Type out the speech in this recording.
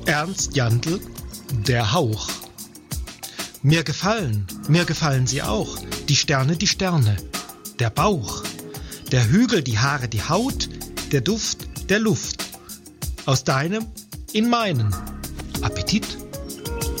Ernst Jandl, der Hauch. Mir gefallen sie auch, die Sterne, der Bauch, der Hügel, die Haare, die Haut, der Duft, der Luft. Aus deinem in meinen Appetit.